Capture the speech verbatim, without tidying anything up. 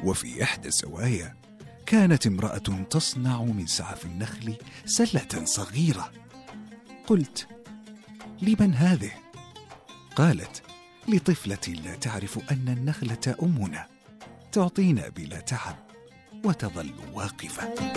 وفي إحدى الزوايا كانت امرأة تصنع من سعف النخل سلة صغيرة. قلت: لمن هذه؟ قالت: لطفلة لا تعرف أن النخلة أمنا، تعطينا بلا تعب وتظل واقفة.